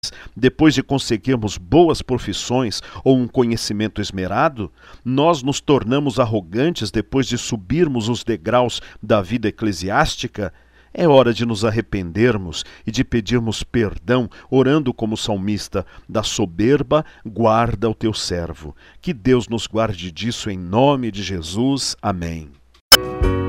depois de conseguirmos boas profissões ou um conhecimento esmerado, nós nos tornamos arrogantes depois de subirmos os degraus da vida eclesiástica. É hora de nos arrependermos e de pedirmos perdão, orando como salmista: da soberba guarda o teu servo. Que Deus nos guarde disso em nome de Jesus. Amém.